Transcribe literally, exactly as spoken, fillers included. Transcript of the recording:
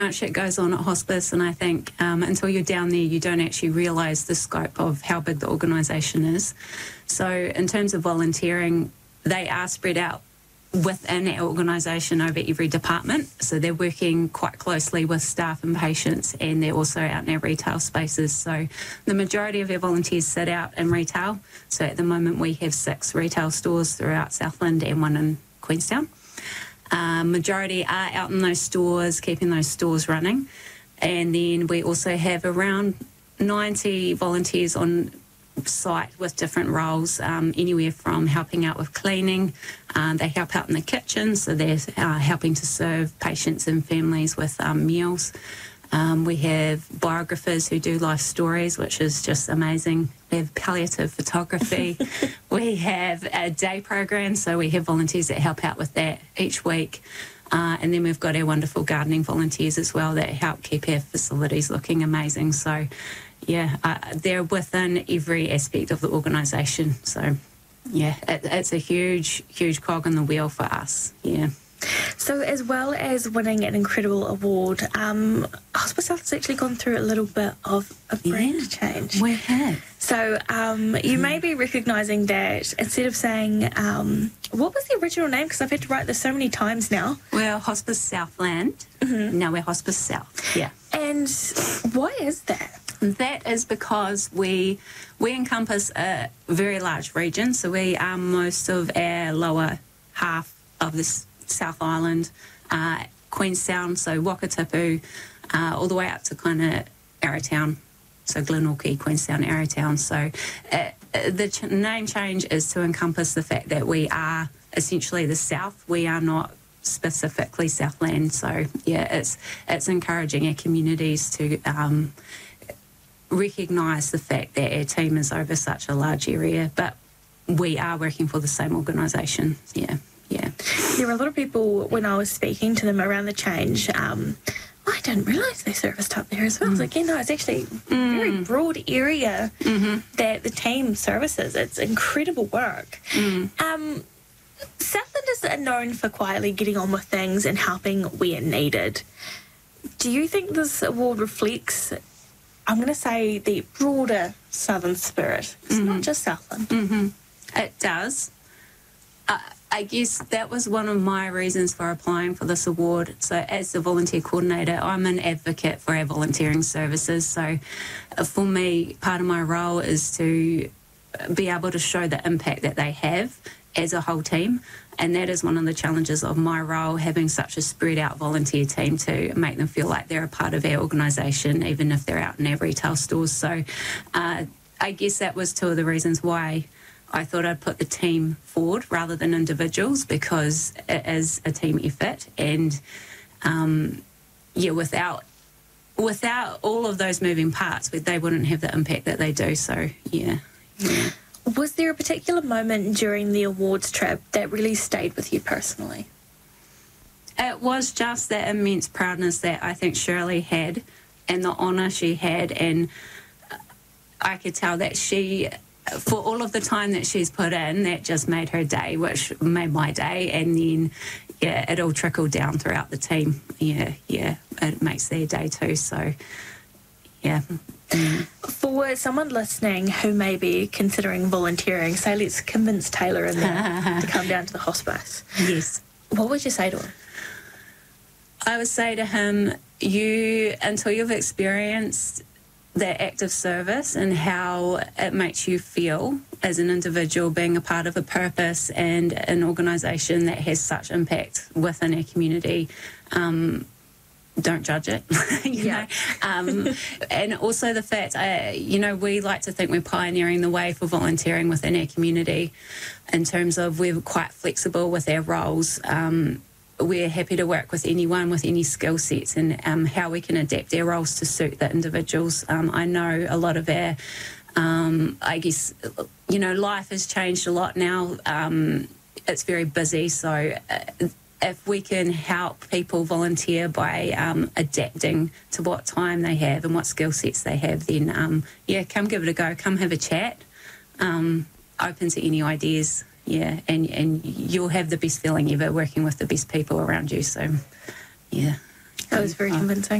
much that goes on at hospice, and I think um, until you're down there, you don't actually realise the scope of how big the organisation is. So in terms of volunteering, they are spread out within our organisation over every department. So they're working quite closely with staff and patients, and they're also out in our retail spaces. So the majority of our volunteers sit out in retail. So at the moment we have six retail stores throughout Southland and one in Queenstown. Uh, majority are out in those stores, keeping those stores running. And then we also have around ninety volunteers on site with different roles, um, anywhere from helping out with cleaning. Um, they help out in the kitchen, so they're uh, helping to serve patients and families with um, meals. Um, we have biographers who do life stories, which is just amazing. We have palliative photography. We have a day program, so we have volunteers that help out with that each week. Uh, and then we've got our wonderful gardening volunteers as well that help keep our facilities looking amazing. So, yeah, uh, they're within every aspect of the organisation. So, yeah, it, it's a huge, huge cog in the wheel for us, yeah. So as well as winning an incredible award, um, Hospice South has actually gone through a little bit of a brand yeah, change. We have. So um, you may be recognising that instead of saying, um, what was the original name? Because I've had to write this so many times now. We're Hospice Southland. Mm-hmm. Now we're Hospice South, yeah. And why is that? That is because we we encompass a very large region. So we are most of our lower half of this South Island, uh, Queenstown, so Wakatipu, uh, all the way up to kind of Arrowtown, so Glenorchy, Queenstown, Arrowtown. So uh, the ch- name change is to encompass the fact that we are essentially the South. We are not specifically Southland. So yeah, it's it's encouraging our communities to um, recognise the fact that our team is over such a large area, but we are working for the same organisation. Yeah. Yeah. There were a lot of people, when I was speaking to them around the change, um, I didn't realise they serviced up there as well. Mm. I was like, yeah, no, it's actually a mm. very broad area mm-hmm. that the team services. It's incredible work. Mm. Um, Southland is known for quietly getting on with things and helping where needed. Do you think this award reflects, I'm going to say, the broader Southern spirit? It's mm-hmm. not just Southland. Mm-hmm. It does. Uh, I guess that was one of my reasons for applying for this award. So as the volunteer coordinator, I'm an advocate for our volunteering services. So uh, for me, part of my role is to be able to show the impact that they have as a whole team. And that is one of the challenges of my role, having such a spread out volunteer team, to make them feel like they're a part of our organisation, even if they're out in our retail stores. So uh, I guess that was two of the reasons why I thought I'd put the team forward rather than individuals, because it is a team effort. And, um, yeah, without without all of those moving parts, they wouldn't have the impact that they do. So, yeah. yeah. Was there a particular moment during the awards trip that really stayed with you personally? It was just that immense proudness that I think Shirley had, and the honour she had. And I could tell that she, for all of the time that she's put in, that just made her day, which made my day. And then, yeah, it all trickled down throughout the team. Yeah, yeah, it makes their day too. So, yeah. Mm. For someone listening who may be considering volunteering, say let's convince Taylor in there to come down to the hospice. Yes. What would you say to him? I would say to him, you, until you've experienced that act of service and how it makes you feel as an individual, being a part of a purpose and an organisation that has such impact within our community, um, don't judge it, you yeah. know. Um, and also the fact, uh, you know, we like to think we're pioneering the way for volunteering within our community in terms of we're quite flexible with our roles. Um, we're happy to work with anyone with any skill sets, and um, how we can adapt our roles to suit the individuals. Um, I know a lot of our, um, I guess, you know, life has changed a lot now. Um, it's very busy, so uh, if we can help people volunteer by um, adapting to what time they have and what skill sets they have, then, um, yeah, come give it a go. Come have a chat. Um, open to any ideas, yeah, and, and you'll have the best feeling ever working with the best people around you. So, yeah. That was very convincing.